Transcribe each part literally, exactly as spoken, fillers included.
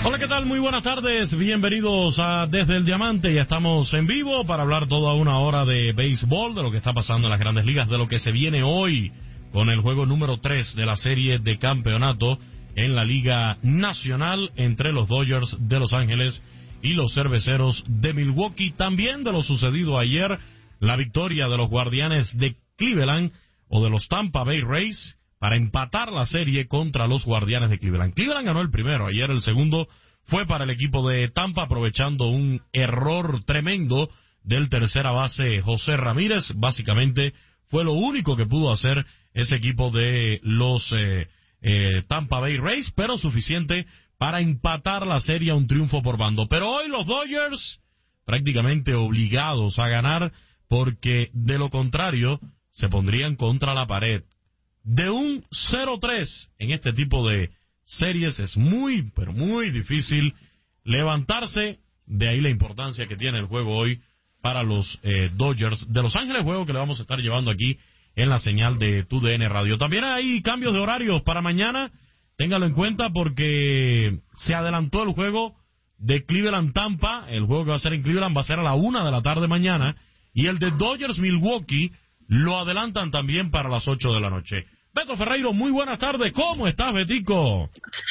Hola, ¿qué tal? Muy buenas tardes, bienvenidos a Desde el Diamante. Ya estamos en vivo para hablar toda una hora de béisbol, de lo que está pasando en las Grandes Ligas, de lo que se viene hoy con el juego número tres de la serie de campeonato en la Liga Nacional entre los Dodgers de Los Ángeles y los Cerveceros de Milwaukee. También de lo sucedido ayer, la victoria de los Guardianes de Cleveland o de los Tampa Bay Rays para empatar la serie contra los Guardianes de Cleveland. Cleveland ganó el primero, ayer el segundo fue para el equipo de Tampa, aprovechando un error tremendo del tercera base José Ramírez. Básicamente fue lo único que pudo hacer ese equipo de los eh, eh, Tampa Bay Rays, pero suficiente para empatar la serie a un triunfo por bando. Pero hoy los Dodgers prácticamente obligados a ganar, porque de lo contrario se pondrían contra la pared. De un cero tres en este tipo de series es muy, pero muy difícil levantarse. De ahí la importancia que tiene el juego hoy para los eh, Dodgers de Los Ángeles, juego que le vamos a estar llevando aquí en la señal de T U D N Radio. También hay cambios de horarios para mañana, téngalo en cuenta porque se adelantó el juego de Cleveland-Tampa. El juego que va a ser en Cleveland va a ser a la una de la tarde mañana, y el de Dodgers-Milwaukee lo adelantan también para las ocho de la noche. Beto Ferreiro, muy buenas tardes. ¿Cómo estás, Betico?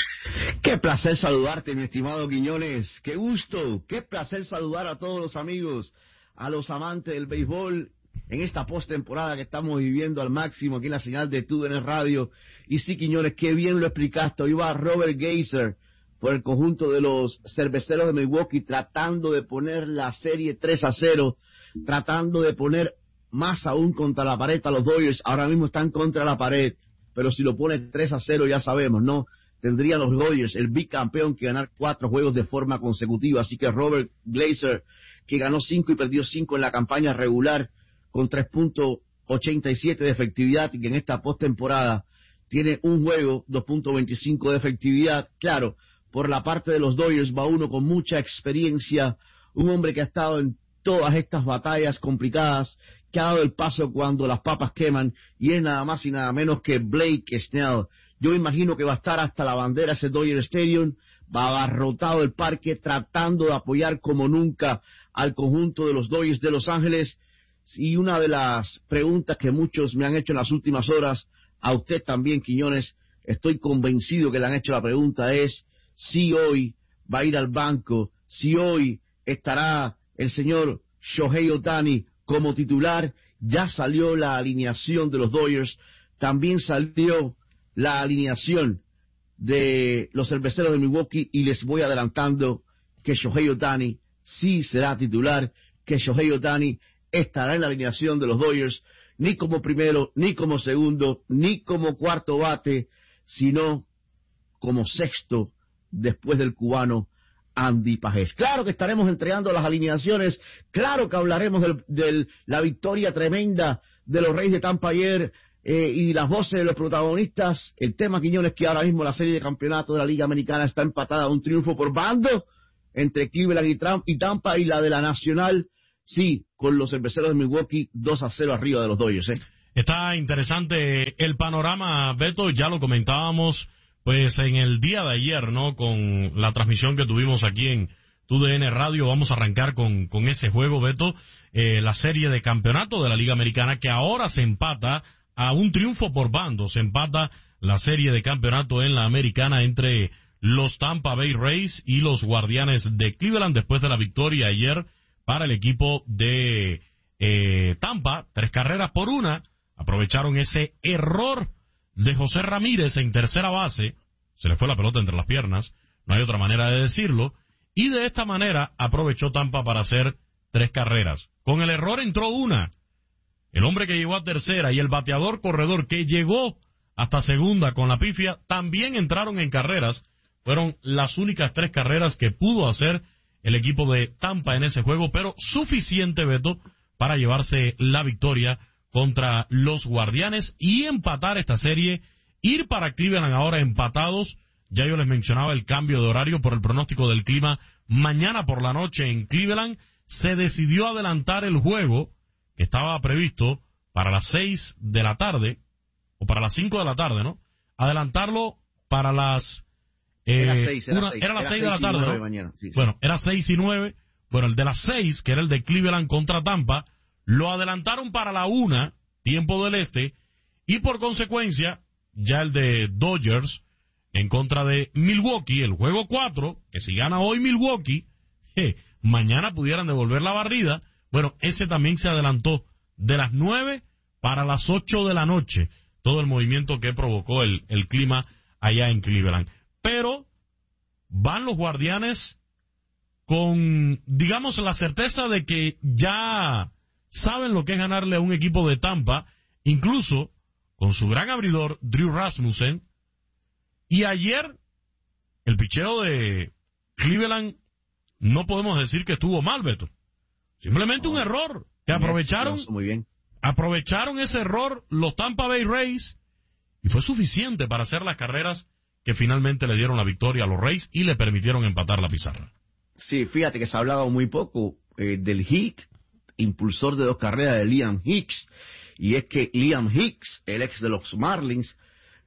Qué placer saludarte, mi estimado Quiñones. Qué gusto, qué placer saludar a todos los amigos, a los amantes del béisbol en esta postemporada que estamos viviendo al máximo aquí en la señal de T U D N Radio. Y sí, Quiñones, qué bien lo explicaste. Hoy va Robert Geiser por el conjunto de los Cerveceros de Milwaukee, tratando de poner la serie tres a cero, tratando de poner más aún contra la pared a los Dodgers. Ahora mismo están contra la pared, pero si lo pone tres a cero ya sabemos, ¿no? Tendrían los Dodgers, el bicampeón, que ganar cuatro juegos de forma consecutiva. Así que Robert Geiser, que ganó cinco y perdió cinco en la campaña regular con tres punto ochenta y siete de efectividad, y que en esta postemporada tiene un juego, dos punto veinticinco de efectividad. Claro, por la parte de los Dodgers va uno con mucha experiencia, un hombre que ha estado en todas estas batallas complicadas, que ha dado el paso cuando las papas queman, y es nada más y nada menos que Blake Snell. Yo imagino que va a estar hasta la bandera ese Dodger Stadium, va abarrotado el parque, tratando de apoyar como nunca al conjunto de los Dodgers de Los Ángeles. Y una de las preguntas que muchos me han hecho en las últimas horas, a usted también, Quiñones, estoy convencido que le han hecho la pregunta, es si hoy va a ir al banco, si hoy estará el señor Shohei Ohtani como titular. Ya salió la alineación de los Dodgers, también salió la alineación de los Cerveceros de Milwaukee, y les voy adelantando que Shohei Ohtani sí será titular, que Shohei Ohtani estará en la alineación de los Dodgers, ni como primero, ni como segundo, ni como cuarto bate, sino como sexto después del cubano Andy Pajés. Claro que estaremos entregando las alineaciones, claro que hablaremos de del, la victoria tremenda de los Reyes de Tampa ayer, eh, y las voces de los protagonistas. El tema, Quiñones, que ahora mismo la serie de campeonato de la Liga Americana está empatada a un triunfo por bando entre Cleveland y, Trump, y Tampa, y la de la Nacional, sí, con los Cerveceros de Milwaukee dos a cero arriba de los Dodgers, ¿eh? Está interesante el panorama, Beto, ya lo comentábamos pues en el día de ayer, ¿no? Con la transmisión que tuvimos aquí en T U D N Radio. Vamos a arrancar con, con ese juego, Beto, eh, la serie de campeonato de la Liga Americana, que ahora se empata a un triunfo por bando. Se empata la serie de campeonato en la Americana entre los Tampa Bay Rays y los Guardianes de Cleveland, después de la victoria ayer para el equipo de eh, Tampa, tres carreras por una. Aprovecharon ese error de José Ramírez en tercera base, se le fue la pelota entre las piernas, no hay otra manera de decirlo, y de esta manera aprovechó Tampa para hacer tres carreras. Con el error entró una. El hombre que llegó a tercera y el bateador corredor que llegó hasta segunda con la pifia también entraron en carreras. Fueron las únicas tres carreras que pudo hacer el equipo de Tampa en ese juego, pero suficiente, Beto, para llevarse la victoria contra los Guardianes y empatar esta serie, ir para Cleveland ahora empatados. Ya yo les mencionaba el cambio de horario por el pronóstico del clima. Mañana por la noche en Cleveland se decidió adelantar el juego, que estaba previsto para las seis de la tarde, o para las cinco de la tarde, ¿no? Adelantarlo para las Eh, era seis, era una, seis. Era las era seis de la tarde, ¿no? Mañana, sí, sí. Bueno, era seis y nueve. Bueno, el de las seis, que era el de Cleveland contra Tampa, lo adelantaron para la una, tiempo del este, y por consecuencia, ya el de Dodgers en contra de Milwaukee, el juego cuatro, que si gana hoy Milwaukee, je, mañana pudieran devolver la barrida. Bueno, ese también se adelantó de las nueve para las ocho de la noche, todo el movimiento que provocó el, el clima allá en Cleveland. Pero van los Guardianes con, digamos, la certeza de que ya saben lo que es ganarle a un equipo de Tampa, incluso con su gran abridor, Drew Rasmussen. Y ayer, el picheo de Cleveland, no podemos decir que estuvo mal, Beto. Simplemente no, un error, que aprovecharon, muy bien. aprovecharon ese error los Tampa Bay Rays, y fue suficiente para hacer las carreras que finalmente le dieron la victoria a los Rays y le permitieron empatar la pizarra. Sí, fíjate que se ha hablado muy poco eh, del hit, impulsor de dos carreras de Liam Hicks, y es que Liam Hicks, el ex de los Marlins,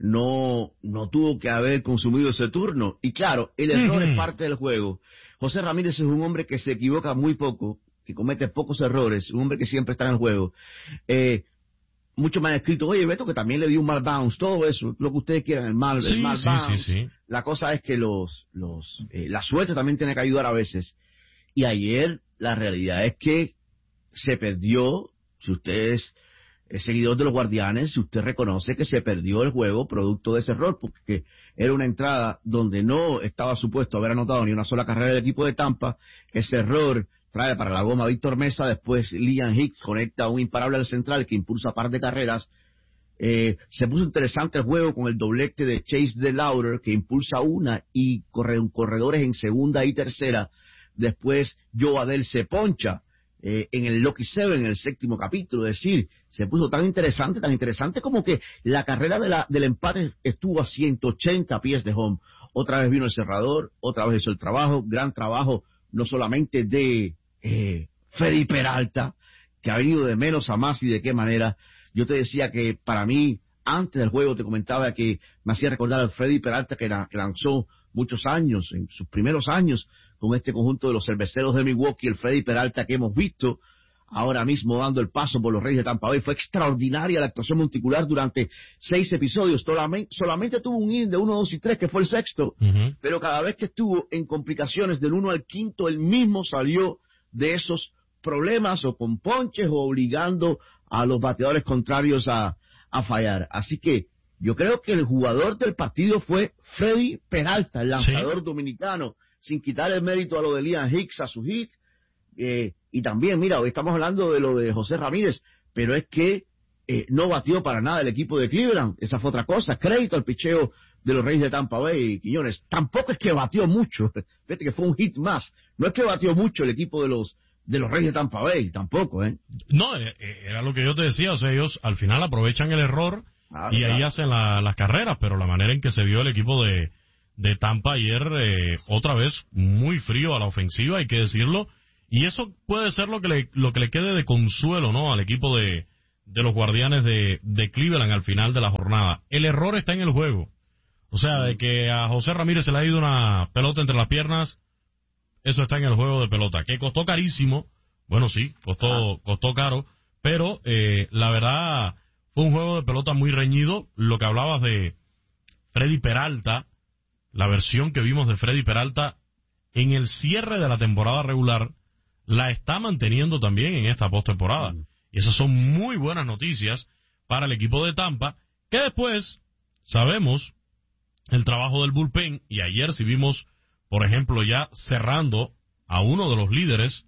no, no tuvo que haber consumido ese turno. Y claro, el error uh-huh. es parte del juego. José Ramírez es un hombre que se equivoca muy poco, que comete pocos errores, un hombre que siempre está en el juego. Eh, mucho me han escrito, oye Beto, que también le dio un mal bounce, todo eso, lo que ustedes quieran, el mal, sí, el mal sí, bounce. Sí, sí. La cosa es que los, los, eh, la suerte también tiene que ayudar a veces. Y ayer la realidad es que se perdió, si usted es eh, seguidor de los Guardianes, si usted reconoce que se perdió el juego producto de ese error, porque era una entrada donde no estaba supuesto haber anotado ni una sola carrera del equipo de Tampa. Ese error trae para la goma a Víctor Mesa, después Liam Hicks conecta un imparable al central que impulsa par de carreras. Eh, se puso interesante el juego con el doblete de Chase DeLauder, que impulsa una y corre, corredores en segunda y tercera. Después Joe Adell se poncha eh, en el Lucky Seven, en el séptimo capítulo. Es decir, se puso tan interesante, tan interesante como que la carrera de la, del empate estuvo a ciento ochenta pies de home. Otra vez vino el cerrador, otra vez hizo el trabajo, gran trabajo, no solamente de eh, Freddy Peralta, que ha venido de menos a más y de qué manera. Yo te decía que para mí, antes del juego te comentaba que me hacía recordar al Freddy Peralta que, la, que lanzó muchos años, en sus primeros años, con este conjunto de los Cerveceros de Milwaukee. El Freddy Peralta que hemos visto ahora mismo dando el paso por los Reyes de Tampa Bay. Fue extraordinaria la actuación monticular durante seis episodios. Solamente, solamente tuvo un inning de uno, dos y tres, que fue el sexto, uh-huh. pero cada vez que estuvo en complicaciones del uno al quinto, él mismo salió de esos problemas o con ponches o obligando a los bateadores contrarios a, a fallar. Así que yo creo que el jugador del partido fue Freddy Peralta, el lanzador sí. dominicano, sin quitar el mérito a lo de Liam Hicks, a su hit. Eh, y también, mira, hoy estamos hablando de lo de José Ramírez, pero es que eh, no batió para nada el equipo de Cleveland. Esa fue otra cosa. Crédito al picheo de los Reyes de Tampa Bay, Quiñones. Tampoco es que batió mucho. Fíjate que fue un hit más. No es que batió mucho el equipo de los de los Reyes de Tampa Bay, tampoco, ¿eh? No, era lo que yo te decía. O sea, ellos al final aprovechan el error ah, y ahí hacen la, las carreras, pero la manera en que se vio el equipo de, de Tampa ayer, eh, otra vez, muy frío a la ofensiva, hay que decirlo. Y eso puede ser lo que le, lo que le quede de consuelo, ¿no?, al equipo de, de los Guardianes de, de Cleveland al final de la jornada. El error está en el juego. O sea, de que a José Ramírez se le ha ido una pelota entre las piernas, eso está en el juego de pelota. Que costó carísimo, bueno, sí, costó, ah. costó caro, pero eh, la verdad fue un juego de pelota muy reñido. Lo que hablabas de Freddy Peralta, la versión que vimos de Freddy Peralta en el cierre de la temporada regular, la está manteniendo también en esta postemporada. Mm. Y esas son muy buenas noticias para el equipo de Tampa, que después sabemos el trabajo del bullpen, y ayer sí vimos, por ejemplo, ya cerrando a uno de los líderes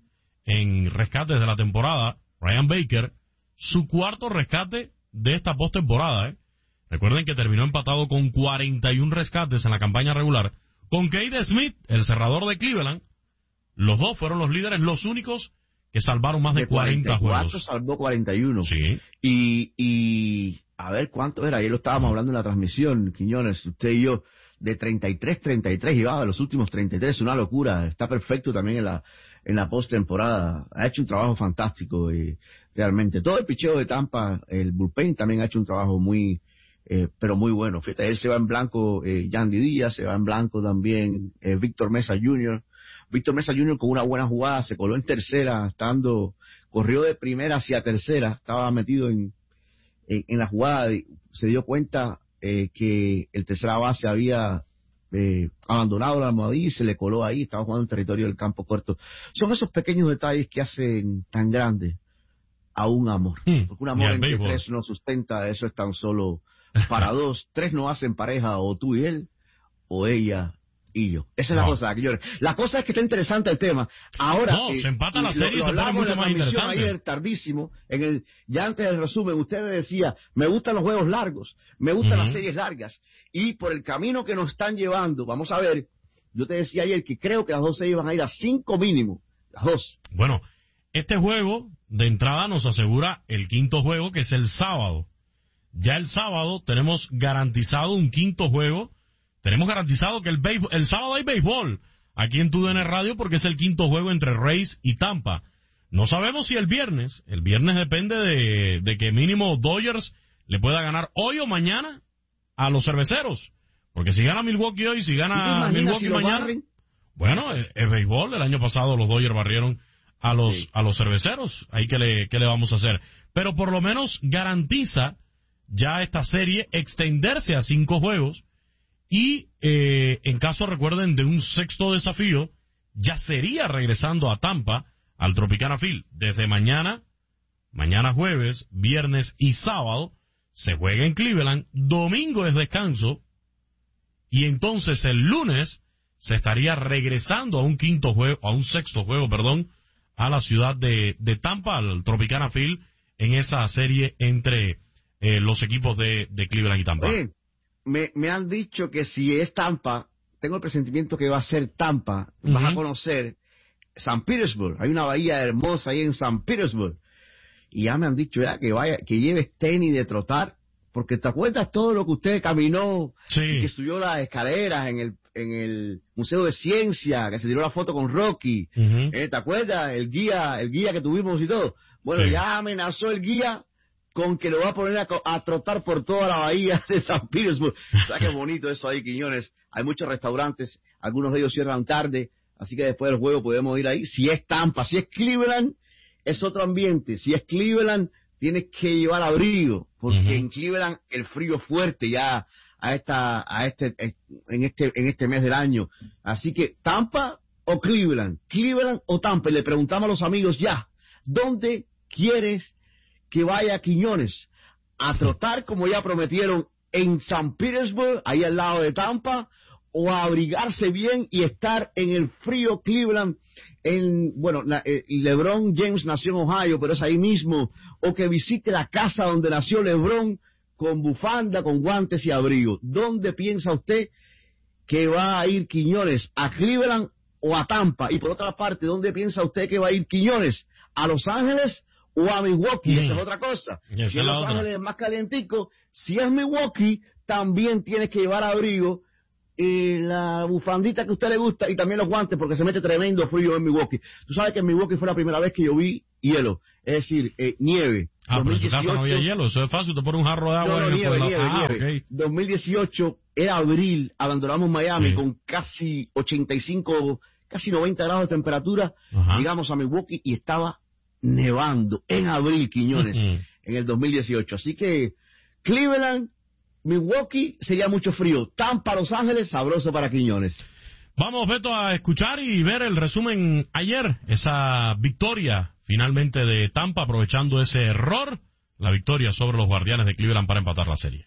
en rescates de la temporada, Ryan Baker, su cuarto rescate de esta postemporada, ¿eh? Recuerden que terminó empatado con cuarenta y uno rescates en la campaña regular, con Cade Smith, el cerrador de Cleveland. Los dos fueron los líderes, los únicos que salvaron más de, de cuarenta juegos. Salvó cuarenta y uno. Sí. Y, y, a ver, ¿cuánto era? Ayer lo estábamos uh-huh. hablando en la transmisión, Quiñones, usted y yo, de treinta y tres, treinta y tres, llevaba los últimos treinta y tres, una locura. Está perfecto también en la, en la postemporada. Ha hecho un trabajo fantástico y realmente todo el picheo de Tampa, el bullpen también ha hecho un trabajo muy, eh, pero muy bueno. Fíjate, él se va en blanco, eh, Yandy Díaz, se va en blanco también eh, Víctor Mesa junior Víctor Mesa junior con una buena jugada, se coló en tercera, estando, corrió de primera hacia tercera, estaba metido en, en, en la jugada, se dio cuenta eh, que el tercera base había eh, abandonado la almohadilla y se le coló ahí, estaba jugando en territorio del campo corto. Son esos pequeños detalles que hacen tan grande a un amor, hmm, porque un amor entre béisbol. tres no sustenta, eso es tan solo para dos, tres no hacen pareja, o tú y él, o ella y yo. Esa es no. la cosa, señores. La cosa es que está interesante el tema. Ahora, no, eh, se empata la serie y lo, se lo pone mucho hablamos en la más transmisión interesante. ayer, tardísimo, en el, ya antes del resumen, usted me decía, me gustan los juegos largos, me gustan Uh-huh. las series largas, y por el camino que nos están llevando, vamos a ver, yo te decía ayer que creo que las dos series van a ir a cinco mínimo, las dos. Bueno, este juego de entrada nos asegura el quinto juego, que es el sábado. Ya el sábado tenemos garantizado un quinto juego. Tenemos garantizado que el, béisbol, el sábado hay béisbol aquí en T U D N Radio porque es el quinto juego entre Rays y Tampa. No sabemos si el viernes, el viernes depende de, de que mínimo Dodgers le pueda ganar hoy o mañana a los cerveceros. Porque si gana Milwaukee hoy, si gana Milwaukee si mañana, barren? bueno, es, es béisbol. El año pasado los Dodgers barrieron a los, sí. a los cerveceros. Ahí que le, que le vamos a hacer. Pero por lo menos garantiza ya esta serie extenderse a cinco juegos. Y eh, en caso, recuerden, de un sexto desafío, ya sería regresando a Tampa, al Tropicana Field. Desde mañana, mañana jueves, viernes y sábado, se juega en Cleveland, domingo es descanso, y entonces el lunes se estaría regresando a un quinto juego, a un sexto juego, perdón, a la ciudad de, de Tampa, al Tropicana Field, en esa serie entre eh, los equipos de, de Cleveland y Tampa. Oye, Me, me han dicho que si es Tampa, tengo el presentimiento que va a ser Tampa, uh-huh. Vas a conocer San Petersburg, hay una bahía hermosa ahí en San Petersburg, y ya me han dicho ya que vaya, que lleves tenis de trotar, porque te acuerdas todo lo que usted caminó, sí. Y que subió las escaleras en el en el Museo de Ciencia, que se tiró la foto con Rocky, uh-huh. eh, ¿te acuerdas? El guía, el guía que tuvimos y todo. Bueno, sí. Ya amenazó el guía con que lo va a poner a, a trotar por toda la bahía de San Petersburg. O sea, qué bonito eso ahí, Quiñones. Hay muchos restaurantes, algunos de ellos cierran tarde, así que después del juego podemos ir ahí. Si es Tampa, si es Cleveland, es otro ambiente. Si es Cleveland, tienes que llevar abrigo, porque uh-huh. en Cleveland el frío es fuerte ya a esta, a este, en este, en este mes del año. Así que Tampa o Cleveland, Cleveland o Tampa. Y le preguntamos a los amigos ya, ¿dónde quieres que vaya Quiñones? ¿A trotar como ya prometieron en San Petersburg, ahí al lado de Tampa, o a abrigarse bien y estar en el frío Cleveland? En, bueno, la, eh, LeBron James nació en Ohio, pero es ahí mismo, o que visite la casa donde nació LeBron con bufanda, con guantes y abrigo. ¿Dónde piensa usted que va a ir Quiñones? ¿A Cleveland o a Tampa? Y por otra parte, ¿dónde piensa usted que va a ir Quiñones? ¿A Los Ángeles o a Milwaukee? Mm. Esa es otra cosa. Si es Los otra. Ángeles es más calientico, si es Milwaukee, también tienes que llevar abrigo, y la bufandita que a usted le gusta y también los guantes, porque se mete tremendo frío en Milwaukee. Tú sabes que en Milwaukee fue la primera vez que yo vi hielo, es decir, eh, nieve. Ah, dos mil dieciocho, pero en su casa no había hielo, eso es fácil, te pone un jarro de agua. No, no, en nieve, el nieve, ah, nieve. Okay. dos mil dieciocho era abril, abandonamos Miami sí. Con casi ochenta y cinco, casi noventa grados de temperatura. Ajá. Llegamos a Milwaukee y estaba nevando en abril, Quiñones, uh-huh. en el dos mil dieciocho. Así que Cleveland, Milwaukee sería mucho frío. Tampa, Los Ángeles, sabroso para Quiñones. Vamos, Beto, a escuchar y ver el resumen ayer, esa victoria finalmente de Tampa, aprovechando ese error, la victoria sobre los Guardianes de Cleveland para empatar la serie.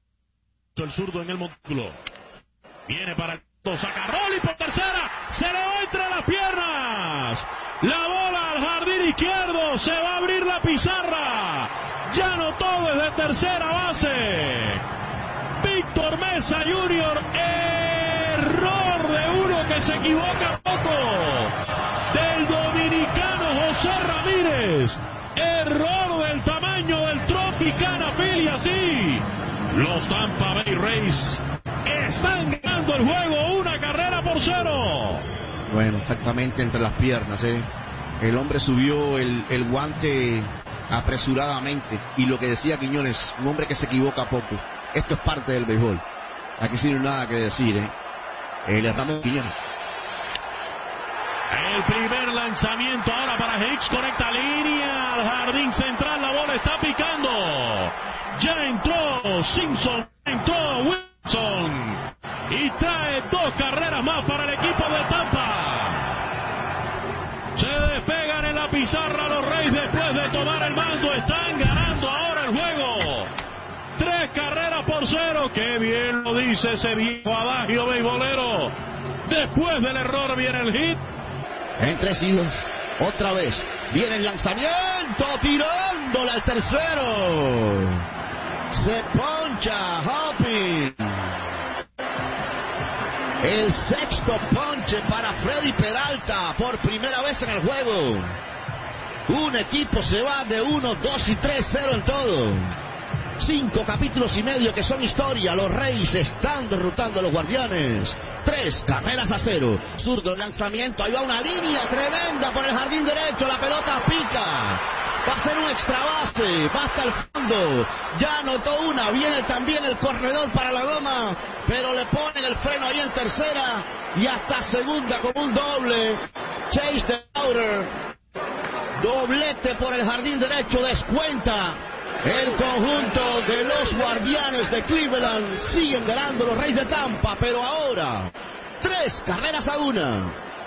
El zurdo en el montículo. Viene para el saca Rolly por tercera, se le va entre las piernas. La bola al jardín izquierdo, se va a abrir la pizarra. Ya anotó desde tercera base Víctor Mesa junior Error de uno que se equivoca poco, del dominicano José Ramírez. Error del tamaño del Tropicana Field, y así los Tampa Bay Rays están ganando el juego una carrera por cero. Bueno, exactamente entre las piernas, ¿eh? El hombre subió el, el guante apresuradamente, y lo que decía Quiñones, un hombre que se equivoca poco. Esto es parte del béisbol. Aquí sin nada que decir, ¿eh? Eh, le damos Quiñones. El primer lanzamiento ahora para Hicks, conecta línea al jardín central, la bola está picando. Ya entró Simpson, entró Wilson y trae dos carreras más para el equipo de Tampa. Se despegan en la pizarra los Reyes después de tomar el mando, están ganando ahora el juego. Tres carreras por cero, qué bien lo dice ese viejo adagio beisbolero. Después del error viene el hit. En tres y dos, otra vez, viene el lanzamiento, tirándola al tercero. Se poncha Hopping. El sexto ponche para Freddy Peralta por primera vez en el juego. Un equipo se va de uno, dos y tres, cero en todo. Cinco capítulos y medio que son historia. Los Reyes están derrotando a los Guardianes. Tres carreras a cero. Zurdo el lanzamiento. Ahí va una línea tremenda por el jardín derecho. La pelota pica. Va a ser un extra base. Va hasta el fondo. Ya anotó una. Viene también el corredor para la goma. Pero le ponen el freno ahí en tercera. Y hasta segunda con un doble. Chase the outer. Doblete por el jardín derecho. Descuenta. El conjunto de los Guardianes de Cleveland siguen ganando los Reyes de Tampa, pero ahora tres carreras a una.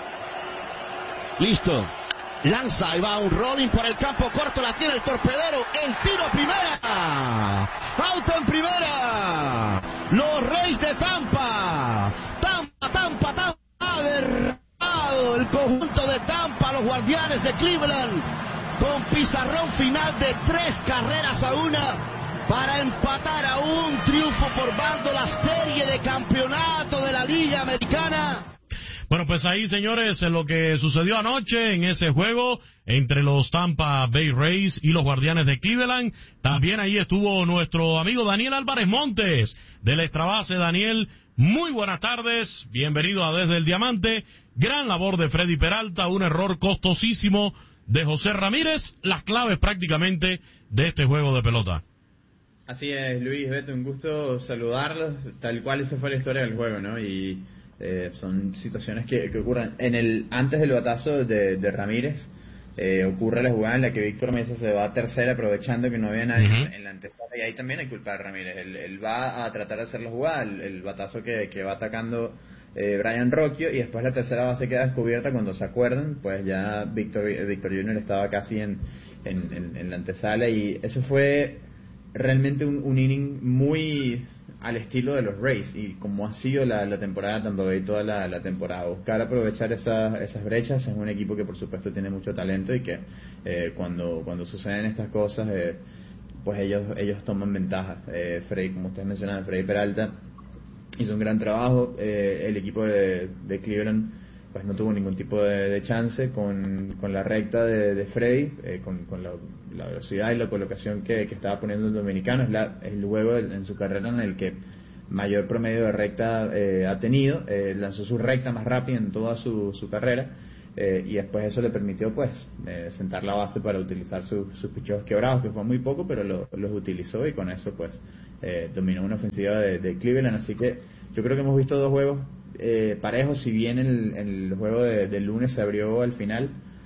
Listo. Lanza y va un rolling por el campo corto, la tiene el torpedero, el tiro primera. Auto en primera. Los Reyes de Tampa. Tampa, Tampa, Tampa. Ha derrotado el conjunto de Tampa, los Guardianes de Cleveland, con pizarrón final de tres carreras a una para empatar a un triunfo por bando la serie de campeonato de la Liga Americana. Bueno, pues ahí, señores, en lo que sucedió anoche en ese juego entre los Tampa Bay Rays y los Guardianes de Cleveland. También ahí estuvo nuestro amigo Daniel Álvarez Montes del Extra Base. Daniel, muy buenas tardes, bienvenido a Desde el Diamante. Gran labor de Freddy Peralta, un error costosísimo de José Ramírez, las claves prácticamente de este juego de pelota. Así es, Luis, Beto, un gusto saludarlos, tal cual esa fue la historia del juego, ¿no? Y eh, son situaciones que, que ocurren. En el antes del batazo de, de Ramírez, eh, ocurre la jugada en la que Víctor Mesa se va a tercera aprovechando que no había nadie uh-huh. en la antesala, y ahí también hay que culpar a Ramírez. Él, él va a tratar de hacer la jugada, el, el batazo que, que va atacando Eh, Brian Rocchio, y después la tercera base queda descubierta. Cuando se acuerdan, pues ya Víctor Víctor Junior estaba casi en, en, en, en la antesala, y eso fue realmente un, un inning muy al estilo de los Rays, y como ha sido la, la temporada de Tampa Bay toda la, la temporada, buscar aprovechar esas, esas brechas. Es un equipo que por supuesto tiene mucho talento, y que eh, cuando, cuando suceden estas cosas eh, pues ellos, ellos toman ventaja. eh, Freddy, como ustedes mencionaban, Freddy Peralta hizo un gran trabajo. eh, el equipo de, de Cleveland pues no tuvo ningún tipo de, de chance con, con la recta de, de Freddy, eh, con, con la, la velocidad y la colocación que, que estaba poniendo el dominicano. Es la, el juego en su carrera en el que mayor promedio de recta eh, ha tenido. eh, lanzó su recta más rápida en toda su, su carrera, eh, y después eso le permitió pues eh, sentar la base para utilizar su, sus picheos quebrados, que fue muy poco, pero lo, los utilizó, y con eso pues eh, dominó una ofensiva de, de Cleveland. Así que yo creo que hemos visto dos juegos eh, parejos, si bien el, el juego de, del lunes se abrió al final,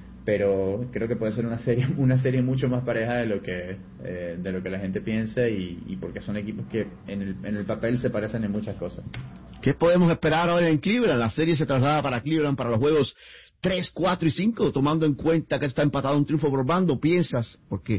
pero creo que puede ser una serie una serie mucho más pareja de lo que eh, de lo que la gente piensa, y, y porque son equipos que en el, en el papel se parecen en muchas cosas. ¿Qué podemos esperar ahora en Cleveland? La serie se traslada para Cleveland para los juegos tres, cuatro y cinco, tomando en cuenta que está empatado un triunfo por bando. ¿Piensas? Porque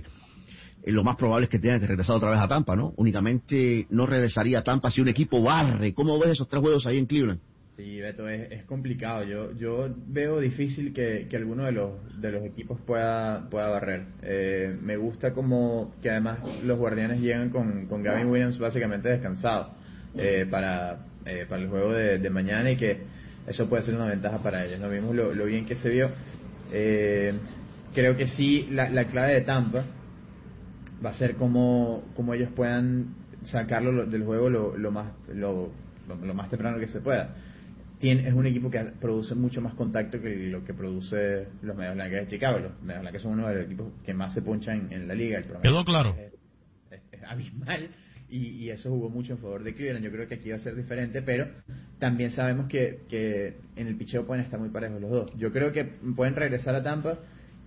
lo más probable es que tenga que regresar otra vez a Tampa, ¿no? Únicamente no regresaría a Tampa si un equipo barre. ¿Cómo ves esos tres juegos ahí en Cleveland? Sí, Beto, es, es complicado. Yo yo veo difícil que, que alguno de los de los equipos pueda pueda barrer. Eh, me gusta como que además los Guardianes llegan con, con Gavin Williams básicamente descansado eh, para eh, para el juego de, de mañana, y que eso puede ser una ventaja para ellos. No vimos lo, lo bien que se vio. Eh, creo que sí, la, la clave de Tampa va a ser cómo, cómo ellos puedan sacarlo del juego lo, lo más lo, lo, lo más temprano que se pueda. Tiene, es un equipo que produce mucho más contacto que lo que produce los Medias Blancas de Chicago. Los Medias Blancas son uno de los equipos que más se ponchan en, en la liga. El quedó claro. Es, es, es abismal, y, y eso jugó mucho en favor de Cleveland. Yo creo que aquí va a ser diferente, pero también sabemos que, que en el picheo pueden estar muy parejos los dos. Yo creo que pueden regresar a Tampa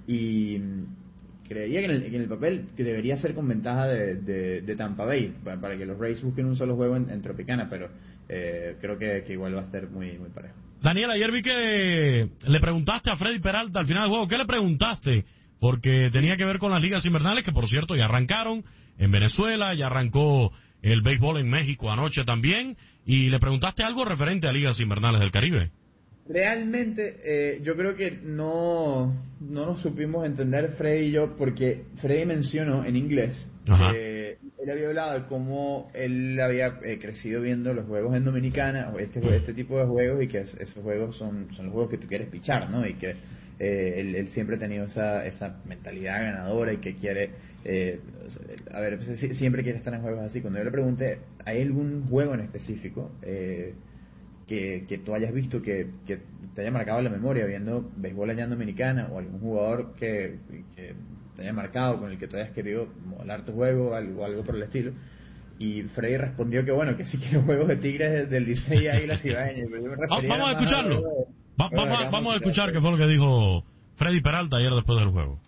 y creería que en el, que en el papel que debería ser con ventaja de, de, de Tampa Bay, para, para que los Rays busquen un solo juego en, en Tropicana, pero eh, creo que, que igual va a ser muy, muy parejo. Daniel, ayer vi que le preguntaste a Freddy Peralta al final del juego. ¿Qué le preguntaste? Porque tenía que ver con las ligas invernales, que por cierto ya arrancaron en Venezuela, ya arrancó el béisbol en México anoche también, y le preguntaste algo referente a ligas invernales del Caribe. Realmente, eh, yo creo que no, no nos supimos entender Freddy y yo, porque Freddy mencionó en inglés que él había hablado de cómo él había eh, crecido viendo los juegos en Dominicana, o este, este tipo de juegos, y que es, esos juegos son, son los juegos que tú quieres pichar, ¿no? Y que eh, él, él siempre ha tenido esa, esa mentalidad ganadora y que quiere, eh, a ver, pues, siempre quiere estar en juegos así. Cuando yo le pregunté, ¿hay algún juego en específico eh, que, que tú hayas visto que, que te haya marcado la memoria viendo béisbol allá en Dominicana, o algún jugador que, que te haya marcado, con el que tú hayas querido modelar tu juego, algo, algo por el estilo? Y Freddy respondió que bueno, que sí que los juegos de Tigres del Licey y Águilas Ibaeñas. Vamos a escucharlo. A Va, vamos, a, vamos a escuchar qué fue lo que dijo Freddy Peralta ayer después del juego.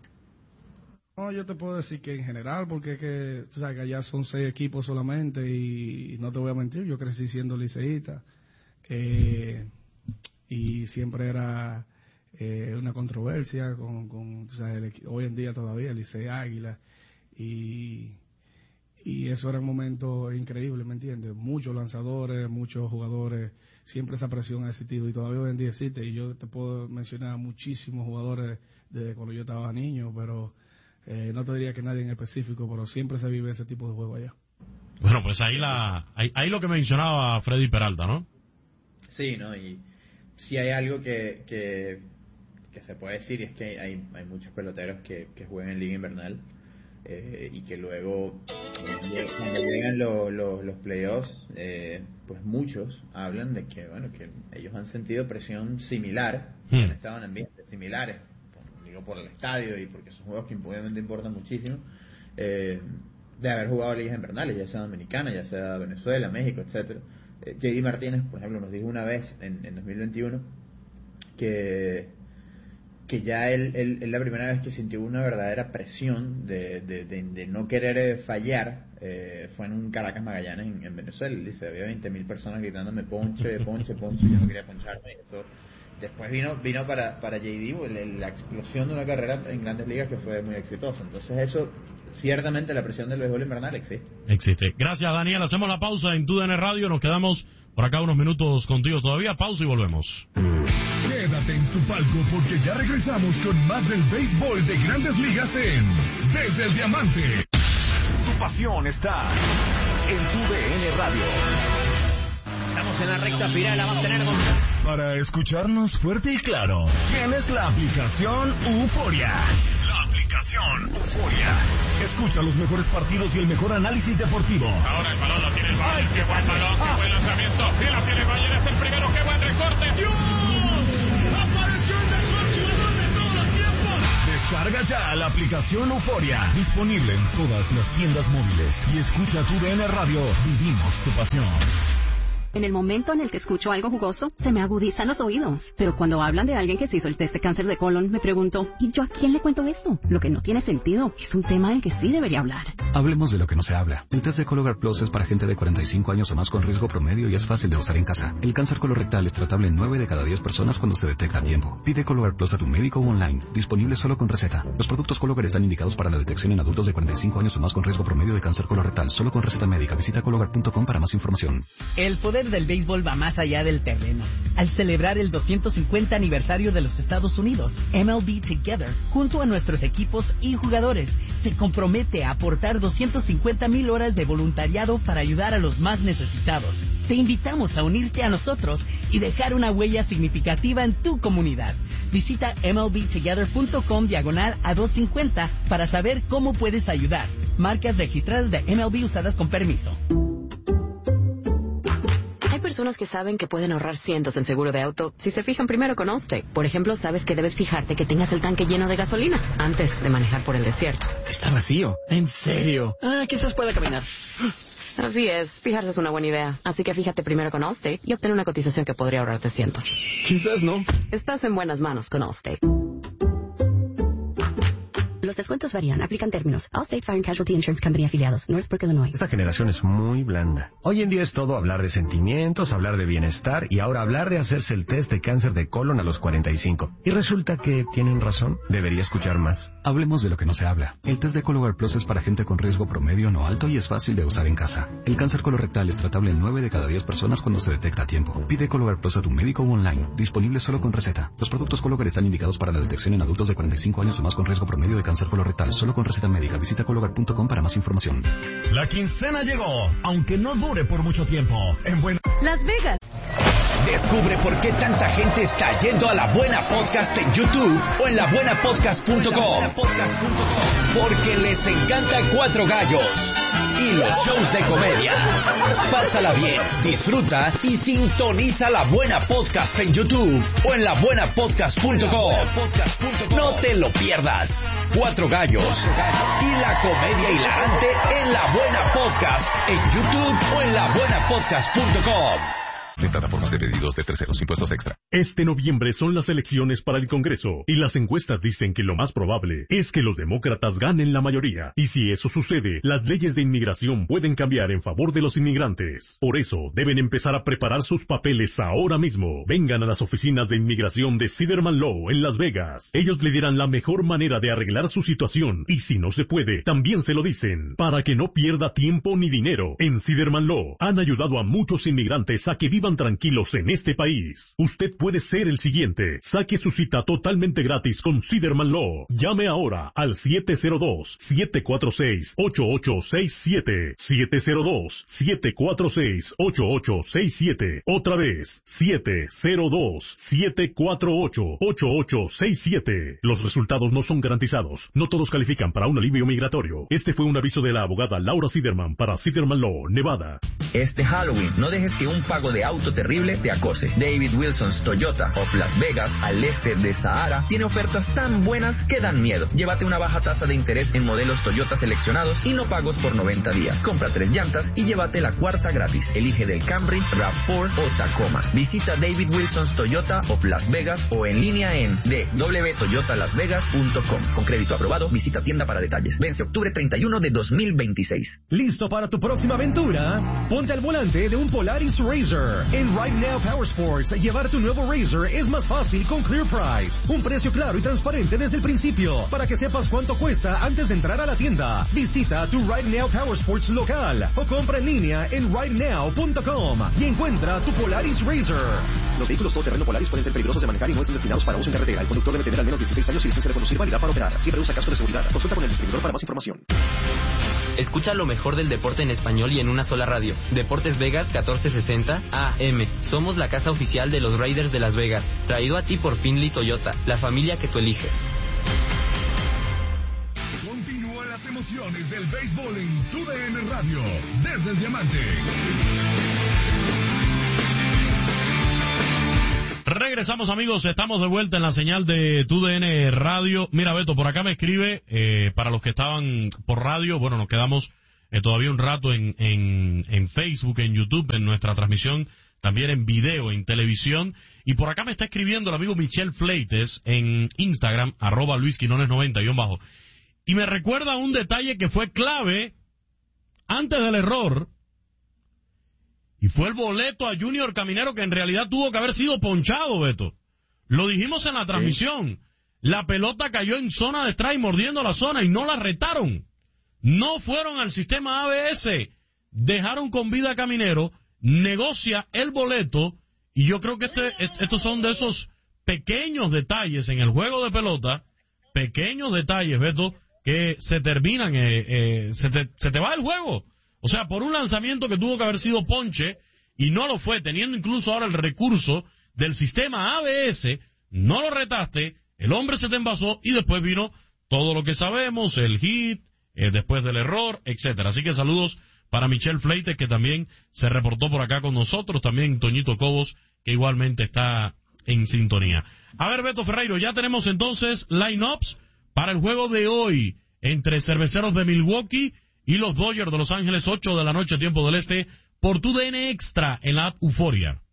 No, yo te puedo decir que en general, porque es que, tú sabes que allá son seis equipos solamente, y, y no te voy a mentir, yo crecí siendo liceísta, eh, y siempre era eh, una controversia con, con tú sabes, el, hoy en día todavía, Licey Águila, y, y eso era un momento increíble, ¿me entiendes? Muchos lanzadores, muchos jugadores, siempre esa presión ha existido, y todavía hoy en día existe, y yo te puedo mencionar muchísimos jugadores desde cuando yo estaba niño, pero Eh, no te diría que nadie en específico, pero siempre se vive ese tipo de juego allá. Bueno, pues ahí la ahí, ahí lo que mencionaba Freddy Peralta, ¿no? Sí, ¿no? Y si hay algo que, que, que se puede decir, es que hay, hay muchos peloteros que, que juegan en Liga Invernal eh, y que luego, cuando llegan lo, lo, los playoffs, eh, pues muchos hablan de que, bueno, que ellos han sentido presión similar, hmm. han estado en ambientes similares, por el estadio y porque son juegos que obviamente importan muchísimo, eh, de haber jugado ligas invernales, ya sea Dominicana, ya sea Venezuela, México, etcétera. eh, J D Martínez, por ejemplo, nos dijo una vez en, en dos mil veintiuno que que ya él, él, él la primera vez que sintió una verdadera presión de, de, de, de no querer fallar eh, fue en un Caracas Magallanes en, en Venezuela. Él dice, había veinte mil personas gritándome ponche, ponche, ponche, y yo no quería poncharme, y eso. Después vino vino para, para J D la explosión de una carrera en Grandes Ligas que fue muy exitosa. Entonces eso, ciertamente la presión del béisbol invernal existe. Existe. Gracias, Daniel. Hacemos la pausa en T U D N Radio. Nos quedamos por acá unos minutos contigo todavía. Pausa y volvemos. Quédate en tu palco porque ya regresamos con más del béisbol de Grandes Ligas en Desde el Diamante. Tu pasión está en T U D N Radio. Estamos en la recta final, la va a tener Gonzalo. Para escucharnos fuerte y claro, tienes la aplicación Euforia. La aplicación Euforia. Escucha los mejores partidos y el mejor análisis deportivo. Ahora el balón lo tiene el Bayern. ¡Qué buen balón! ¡Qué buen lanzamiento! ¡Y lo tiene el Bayern! ¡Es el primero! ¡Qué buen recorte! ¡Dios! ¡Apareció el mejor jugador de todos los tiempos! Descarga ya la aplicación Euforia. Disponible en todas las tiendas móviles. Y escucha tu D N Radio. Vivimos tu pasión. En el momento en el que escucho algo jugoso, se me agudizan los oídos. Pero cuando hablan de alguien que se hizo el test de cáncer de colon, me pregunto, ¿y yo a quién le cuento esto? Lo que no tiene sentido. Es un tema del que sí debería hablar. Hablemos de lo que no se habla. El test de Cologuard Plus es para gente de cuarenta y cinco años o más con riesgo promedio y es fácil de usar en casa. El cáncer colorectal es tratable en nueve de cada diez personas cuando se detecta a tiempo. Pide Cologuard Plus a tu médico o online. Disponible solo con receta. Los productos Cologuard están indicados para la detección en adultos de cuarenta y cinco años o más con riesgo promedio de cáncer colorectal. Solo con receta médica. Visita cologuard punto com para más información. El poder del béisbol va más allá del terreno. Al celebrar el doscientos cincuenta aniversario de los Estados Unidos, M L B Together, junto a nuestros equipos y jugadores, se compromete a aportar doscientas cincuenta mil horas de voluntariado para ayudar a los más necesitados. Te invitamos a unirte a nosotros y dejar una huella significativa en tu comunidad. Visita M L B together punto com diagonal a doscientos cincuenta para saber cómo puedes ayudar. Marcas registradas de M L B usadas con permiso. personas que saben que pueden ahorrar cientos en seguro de auto si se fijan primero con Allstate. Por ejemplo, sabes que debes fijarte que tengas el tanque lleno de gasolina antes de manejar por el desierto. Está vacío. ¿En serio? Ah, quizás pueda caminar. Así es, fijarse es una buena idea. Así que fíjate primero con Allstate y obtén una cotización que podría ahorrarte cientos. Quizás no. Estás en buenas manos con Allstate. Los descuentos varían. Aplican términos. Allstate Fire and Casualty Insurance Company afiliados. Northbrook, Illinois. Esta generación es muy blanda. Hoy en día es todo hablar de sentimientos, hablar de bienestar y ahora hablar de hacerse el test de cáncer de colon a los cuarenta y cinco. Y resulta que tienen razón. Debería escuchar más. Hablemos de lo que no se habla. El test de Cologuard Plus es para gente con riesgo promedio no alto y es fácil de usar en casa. El cáncer colorectal es tratable en nueve de cada diez personas cuando se detecta a tiempo. Pide Cologuard Plus a tu médico o online. Disponible solo con receta. Los productos Cologuard están indicados para la detección en adultos de cuarenta y cinco años o más con riesgo promedio de cáncer colorectal. Solo con receta médica. Visita Cologuard punto com para más información. La quincena llegó, aunque no dure por mucho tiempo. En Buena... Las Vegas. Descubre por qué tanta gente está yendo a La Buena Podcast en YouTube o en la buena podcast punto com. Porque les encanta Cuatro Gallos y los shows de comedia. Pásala bien, disfruta y sintoniza La Buena Podcast en YouTube o en la buena podcast punto com. No te lo pierdas. Cuatro Gallos y la comedia hilarante en La Buena Podcast en YouTube o en la buena podcast punto com. En plataformas de pedidos de terceros, impuestos extra. Este noviembre son las elecciones para el Congreso y las encuestas dicen que lo más probable es que los demócratas ganen la mayoría. Y si eso sucede, las leyes de inmigración pueden cambiar en favor de los inmigrantes. Por eso, deben empezar a preparar sus papeles ahora mismo. Vengan a las oficinas de inmigración de Siderman Law en Las Vegas. Ellos le dirán la mejor manera de arreglar su situación y si no se puede, también se lo dicen, para que no pierda tiempo ni dinero. En Siderman Law han ayudado a muchos inmigrantes a que vivan tranquilos en este país. Usted puede ser el siguiente. Saque su cita totalmente gratis con Siderman Law. Llame ahora al siete cero dos, siete cuatro seis, ocho ocho seis siete. siete cero dos, siete cuatro seis, ocho ocho seis siete. Otra vez, siete cero dos, siete cuatro ocho, ocho ocho seis siete. Los resultados no son garantizados. No todos califican para un alivio migratorio. Este fue un aviso de la abogada Laura Siderman para Siderman Law, Nevada. Este Halloween, no dejes que un pago de auto terrible te acose. David Wilson's Toyota of Las Vegas, al este de Sahara, tiene ofertas tan buenas que dan miedo. Llévate una baja tasa de interés en modelos Toyota seleccionados y no pagos por noventa días. Compra tres llantas y llévate la cuarta gratis. Elige del Camry, RAV cuatro o Tacoma. Visita David Wilson's Toyota of Las Vegas o en línea en d w punto toyota las vegas punto com. Con crédito aprobado, visita tienda para detalles. Vence octubre treinta y uno de dos mil veintiséis. ¿Listo para tu próxima aventura? Ponte al volante de un Polaris RZR. En Right Now Power Sports, llevar tu nuevo RZR es más fácil con Clear Price. Un precio claro y transparente desde el principio, para que sepas cuánto cuesta antes de entrar a la tienda. Visita tu Right Now Power Sports local o compra en línea en right now punto com y encuentra tu Polaris RZR. Los vehículos todoterreno Polaris pueden ser peligrosos de manejar y no están destinados para uso en carretera. El conductor debe tener al menos dieciséis años y licencia de conducir válida para operar. Siempre usa casco de seguridad. Consulta con el distribuidor para más información. Escucha lo mejor del deporte en español y en una sola radio. Deportes Vegas catorce sesenta A M. Somos la casa oficial de los Raiders de Las Vegas. Traído a ti por Findlay Toyota, la familia que tú eliges. Continúan las emociones del béisbol en tu D N Radio, desde el Diamante. Regresamos, amigos, estamos de vuelta en la señal de tu D N Radio. Mira, Beto, por acá me escribe, eh, para los que estaban por radio, bueno, nos quedamos eh, todavía un rato en, en, en Facebook, en YouTube, en nuestra transmisión, también en video, en televisión, y por acá me está escribiendo el amigo Michel Fleites en Instagram, arroba Luis Quinones noventa, guión bajo, y me recuerda un detalle que fue clave antes del error. Y fue el boleto a Junior Caminero que en realidad tuvo que haber sido ponchado, Beto. Lo dijimos en la transmisión. La pelota cayó en zona de strike mordiendo la zona y no la retaron. No fueron al sistema A B S. Dejaron con vida a Caminero, negocia el boleto y yo creo que este, estos son de esos pequeños detalles en el juego de pelota, pequeños detalles, Beto, que se terminan, eh, eh, se, te, se te va el juego. O sea, por un lanzamiento que tuvo que haber sido ponche, y no lo fue, teniendo incluso ahora el recurso del sistema A B S, no lo retaste, el hombre se te envasó, y después vino todo lo que sabemos, el hit, eh, después del error, etcétera. Así que saludos para Michelle Fleites, que también se reportó por acá con nosotros, también Toñito Cobos, que igualmente está en sintonía. A ver, Beto Ferreiro, ya tenemos entonces line-ups para el juego de hoy entre Cerveceros de Milwaukee y los Dodgers de Los Ángeles, ocho de la noche, tiempo del este, por tu D N Extra en la app Euforia.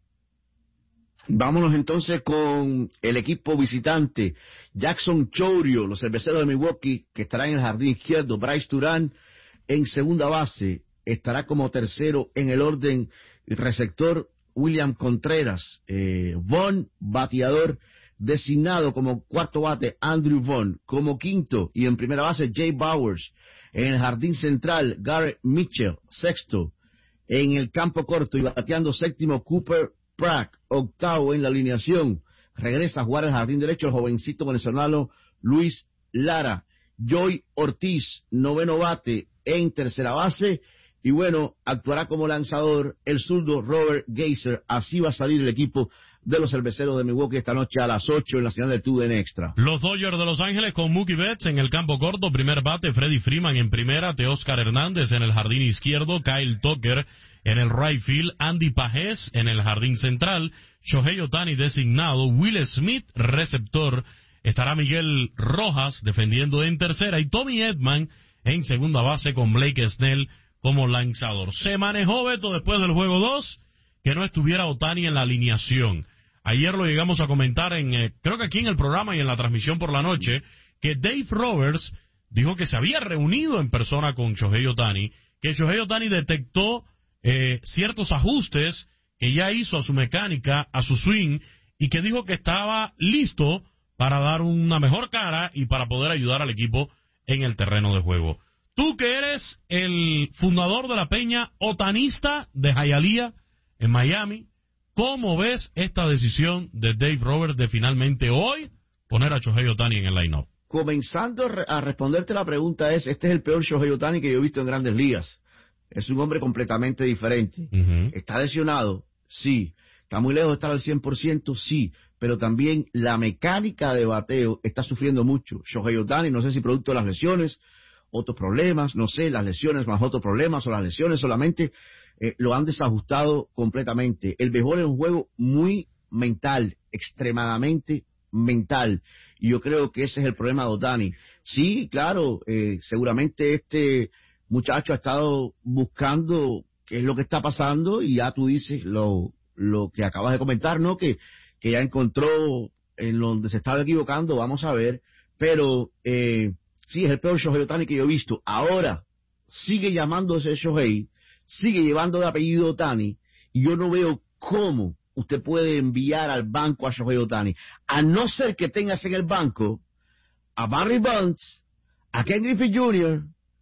Vámonos entonces con el equipo visitante, Jackson Chourio, los Cerveceros de Milwaukee, que estará en el jardín izquierdo. Bryce Durán en segunda base, estará como tercero en el orden receptor William Contreras. eh, Vaughn, bateador designado como cuarto bate, Andrew Vaughn, como quinto y en primera base Jay Bowers. En el jardín central, Garrett Mitchell, sexto. En el campo corto y bateando séptimo, Cooper Pratt, octavo en la alineación. Regresa a jugar el jardín derecho el jovencito venezolano Luis Lara. Joey Ortiz, noveno bate en tercera base. Y bueno, actuará como lanzador el zurdo Robert Geiser. Así va a salir el equipo de los Cerveceros de Milwaukee esta noche a las ocho en la señal de tu D N Extra. Los Dodgers de Los Ángeles con Mookie Betts en el campo corto, primer bate, Freddie Freeman en primera, Teóscar Hernández en el jardín izquierdo, Kyle Tucker en el right field, Andy Pajés en el jardín central, Shohei Ohtani designado, Will Smith receptor, estará Miguel Rojas defendiendo en tercera y Tommy Edman en segunda base con Blake Snell como lanzador. Se manejó, Beto, después del juego dos, que no estuviera Ohtani en la alineación. Ayer lo llegamos a comentar en, eh, creo que aquí en el programa y en la transmisión por la noche, que Dave Roberts dijo que se había reunido en persona con Shohei Ohtani, que Shohei Ohtani detectó eh, ciertos ajustes que ya hizo a su mecánica, a su swing, y que dijo que estaba listo para dar una mejor cara y para poder ayudar al equipo en el terreno de juego. Tú que eres el fundador de la peña otanista de Hialeah en Miami, ¿cómo ves esta decisión de Dave Roberts de finalmente hoy poner a Shohei Ohtani en el line-up? Comenzando a responderte la pregunta es, este es el peor Shohei Ohtani que yo he visto en Grandes Ligas. Es un hombre completamente diferente. Uh-huh. ¿Está lesionado? Sí. ¿Está muy lejos de estar al cien por ciento? Sí. Pero también la mecánica de bateo está sufriendo mucho. Shohei Ohtani, no sé si producto de las lesiones, otros problemas, no sé, las lesiones más otros problemas, o las lesiones solamente eh, lo han desajustado completamente. El béisbol es un juego muy mental, extremadamente mental, y yo creo que ese es el problema de Ohtani. Sí, claro, eh, seguramente este muchacho ha estado buscando qué es lo que está pasando, y ya tú dices lo, lo que acabas de comentar, ¿no? Que, que ya encontró en donde se estaba equivocando, vamos a ver, pero eh, sí, es el peor Shohei Ohtani que yo he visto. Ahora, sigue llamándose Shohei, sigue llevando de apellido Ohtani, y yo no veo cómo usted puede enviar al banco a Shohei Ohtani, a no ser que tengas en el banco a Barry Bonds, a Ken Griffey junior,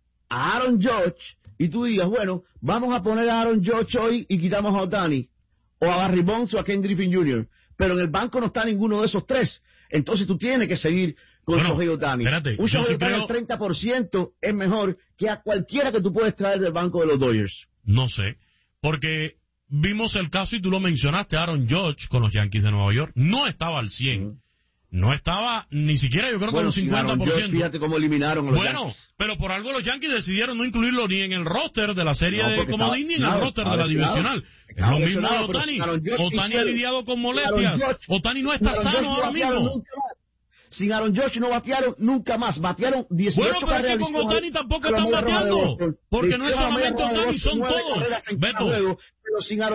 a Aaron Judge, y tú digas, bueno, vamos a poner a Aaron Judge hoy y quitamos a Ohtani, o a Barry Bonds o a Ken Griffey junior, pero en el banco no está ninguno de esos tres. Entonces tú tienes que seguir con bueno, Shohei Ohtani. Espérate, un Shohei sí Ohtani creo... al treinta por ciento es mejor que a cualquiera que tú puedes traer del banco de los Dodgers. No sé, porque vimos el caso y tú lo mencionaste, Aaron Judge con los Yankees de Nueva York, no estaba al cien. Uh-huh. No estaba ni siquiera, yo creo bueno, que en un cincuenta por ciento. George, fíjate cómo eliminaron a los Bueno, Yankees. Pero por algo los Yankees decidieron no incluirlo ni en el roster de la serie no, de comodín ni en el roster de la divisional. Es lo mismo de Ohtani. Ohtani ha lidiado con molestias. Ohtani no está sano ahora mismo. Sin Aaron Judge no batearon nunca más. Batearon dieciocho carreras. Bueno, pero es que con Ohtani tampoco están bateando. Porque no es solamente Ohtani, son todos. Beto. Pero sin Aaron